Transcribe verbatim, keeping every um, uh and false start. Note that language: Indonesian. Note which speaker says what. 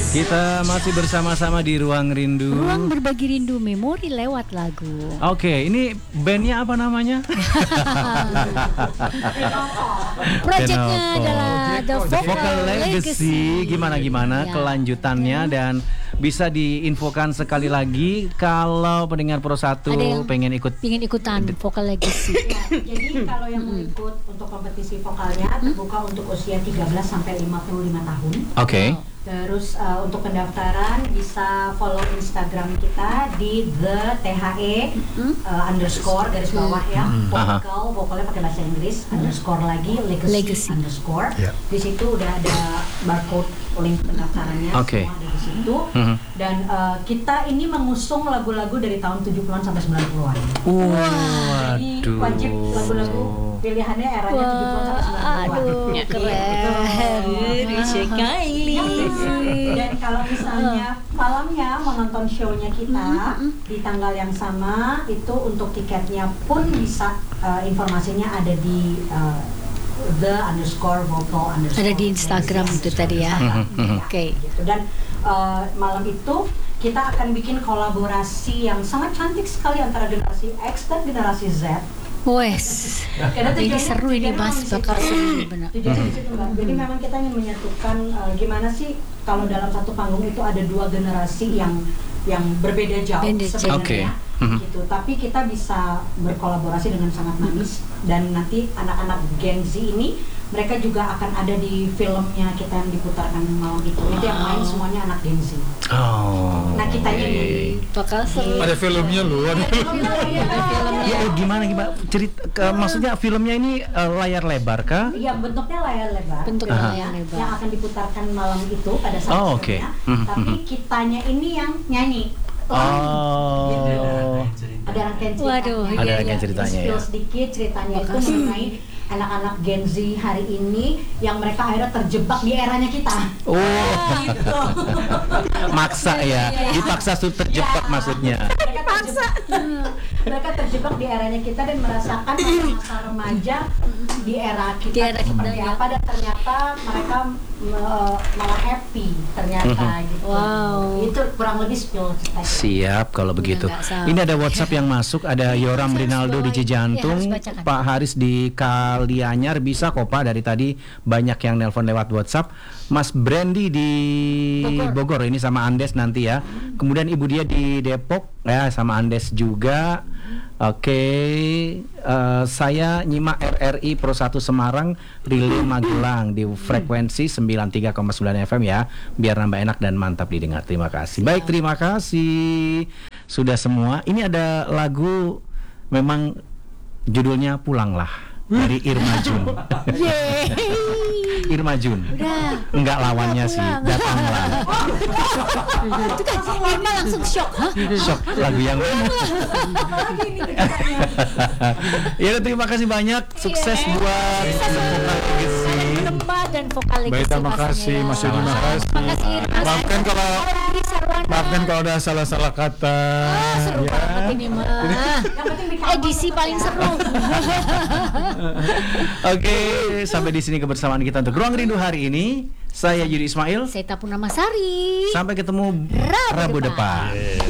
Speaker 1: Kita masih bersama-sama di Ruang Rindu.
Speaker 2: Ruang berbagi rindu memori lewat lagu.
Speaker 1: Oke, ini bandnya apa namanya?
Speaker 2: Proyeknya adalah The
Speaker 1: The
Speaker 2: Vocal,
Speaker 1: Vocal Legacy. Gimana-gimana
Speaker 2: Ya.
Speaker 1: kelanjutannya dan bisa diinfokan sekali lagi kalau pendengar Pro satu
Speaker 2: Ada yang
Speaker 1: pengen ikut.
Speaker 2: Pingin ikutan Vocal Legacy.
Speaker 3: Jadi kalau yang mau ikut untuk kompetisi vokalnya terbuka untuk usia tiga belas sampai lima puluh lima tahun.
Speaker 1: Oke.
Speaker 3: Terus uh, untuk pendaftaran bisa follow Instagram kita di the the uh, underscore garis bawah ya,
Speaker 1: Aha.
Speaker 3: vokal vokalnya pakai bahasa Inggris underscore lagi legacy,
Speaker 2: Legacy.
Speaker 3: underscore.
Speaker 4: Ya.
Speaker 3: Di situ udah ada barcode link pendaftarannya,
Speaker 1: Oke.
Speaker 3: semua ada di situ.
Speaker 1: Mhm.
Speaker 3: Dan uh, kita ini mengusung lagu-lagu dari tahun tujuh puluhan sampai sembilan puluhan. Jadi
Speaker 1: Waduh.
Speaker 3: wajib lagu-lagu pilihannya eranya tujuh puluhan sampai sembilan puluhan.
Speaker 2: Aduh, keren. Sekali.
Speaker 3: Dan kalau misalnya malamnya mau nonton show-nya kita di tanggal yang sama, itu untuk tiketnya pun bisa, uh, informasinya ada di uh, the underscore vocal underscore.
Speaker 2: Ada di Instagram itu tadi ya.
Speaker 1: Mhm.
Speaker 2: Oke.
Speaker 3: Gitu. Dan uh, malam itu kita akan bikin kolaborasi yang sangat cantik sekali antara generasi X dan generasi Z.
Speaker 2: Wes.
Speaker 3: Karena
Speaker 2: Ini
Speaker 3: tujuannya-
Speaker 2: seru ini
Speaker 3: tujuannya
Speaker 2: Mas,
Speaker 3: memang di
Speaker 2: bakal
Speaker 3: situ.
Speaker 2: seru benar.
Speaker 3: Tujuannya di situ, Mbak. Jadi memang kita ingin menyatukan uh, gimana sih kalau dalam satu panggung itu ada dua generasi yang yang berbeda jauh
Speaker 2: Beda jauh.
Speaker 3: sebenarnya.
Speaker 1: Oke. Mhm.
Speaker 3: Gitu. Tapi kita bisa berkolaborasi dengan sangat manis dan nanti anak-anak Gen Z ini mereka juga akan ada di filmnya kita yang diputarkan malam itu. Itu yang main semuanya anak Gen Z.
Speaker 1: Oh.
Speaker 3: Nah, kitanya
Speaker 1: oke.
Speaker 3: di
Speaker 2: Bakal seru.
Speaker 4: Ada filmnya loh. Ada
Speaker 3: filmnya.
Speaker 1: Ya, eh, gimana gimana cerita ke- maksudnya filmnya ini eh, layar lebar kah?
Speaker 3: Iya, bentuknya layar lebar.
Speaker 2: Bentuk
Speaker 1: Aha.
Speaker 2: layar lebar.
Speaker 3: Yang akan diputarkan malam itu pada saat
Speaker 1: Oh, oke.
Speaker 3: filmnya.
Speaker 1: Mhm,
Speaker 3: Tapi
Speaker 1: mhm.
Speaker 3: kitanya ini yang nyanyi.
Speaker 1: Oh.
Speaker 3: Ada rangkaian ceritanya.
Speaker 2: Waduh,
Speaker 1: Ada
Speaker 2: iya,
Speaker 1: rangkaian
Speaker 2: iya.
Speaker 1: ceritanya
Speaker 3: Di-spill
Speaker 1: ya.
Speaker 3: sedikit ceritanya itu
Speaker 2: Makasih.
Speaker 3: mengenai anak-anak Gen Z hari ini yang mereka akhirnya terjebak di eranya kita.
Speaker 1: Oh,
Speaker 3: Gitu.
Speaker 1: maksa ya. Dipaksa su- terjebak
Speaker 3: Ya.
Speaker 1: maksudnya.
Speaker 3: Mereka terjebak, mereka terjebak di eranya kita dan merasakan masa remaja di era kita,
Speaker 2: Di era kita,
Speaker 3: seperti
Speaker 2: ya.
Speaker 3: apa, dan ternyata mereka uh, malah happy ternyata gitu.
Speaker 2: Wow.
Speaker 3: Itu kurang lebih spill ceritanya.
Speaker 1: Siap kalau begitu.
Speaker 2: nggak salah.
Speaker 1: Ini ada WhatsApp yang masuk, ada Yoram
Speaker 2: Saya
Speaker 1: Rinaldo di
Speaker 2: harus bawain.
Speaker 1: Cijantung,
Speaker 2: Ya, harus bacakan.
Speaker 1: Pak Haris di Kalianyar, bisa kok Pak, dari tadi banyak yang nelpon lewat WhatsApp. Mas Brandy di Bogor, ini sama Andes nanti ya. Kemudian Ibu dia di Depok ya, sama Andes juga. Oke, eh, saya nyimak R R I Pro satu Semarang, Relay Magelang di frekuensi sembilan puluh tiga koma sembilan F M ya, biar nambah enak dan mantap didengar. Terima kasih. Baik, terima kasih. Sudah semua. Ini ada lagu memang judulnya Pulanglah dari Irma Jun. Irma Jun.
Speaker 2: Udah.
Speaker 1: Enggak lawannya sih,
Speaker 2: Pulang.
Speaker 1: datanglah.
Speaker 2: Itu kan Irma langsung shock. Hah?
Speaker 1: Shock lagu yang mana? Ya, terima kasih banyak. Sukses
Speaker 2: Iya.
Speaker 1: buat Vocal Legacy.
Speaker 2: Lembah dan Vokal Legacy.
Speaker 4: Baik, terima kasih
Speaker 2: pastinya.
Speaker 4: Mas Yudi, makasih.
Speaker 2: Makasih Irma.
Speaker 4: Maafkan kalau
Speaker 2: Di Sarwana.
Speaker 4: maafkan kalau ada salah-salah kata.
Speaker 2: Ah, seru
Speaker 4: Ya.
Speaker 2: banget ini mah.
Speaker 3: Yang penting bikin
Speaker 2: Edisi
Speaker 3: album
Speaker 2: paling
Speaker 3: ya.
Speaker 2: seru.
Speaker 1: Oke, sampai di sini kebersamaan kita untuk Ruang Rindu hari ini. Saya Yudi Ismail.
Speaker 2: Saya Tapuna Masari.
Speaker 1: Sampai ketemu
Speaker 2: Rabu
Speaker 1: Rabu
Speaker 2: depan.
Speaker 1: depan.